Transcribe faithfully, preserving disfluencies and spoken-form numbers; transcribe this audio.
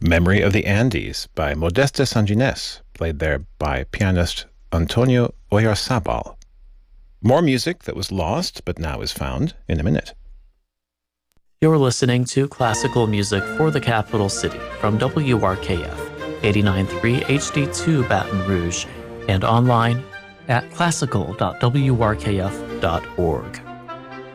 Memory of the Andes by Modesta Sanginés, played there by pianist Antonio Oyarzabal. More music that was lost but now is found in a minute. You're listening to classical music for the capital city from W R K F eighty-nine point three H D two Baton Rouge and online at classical dot w r k f dot org.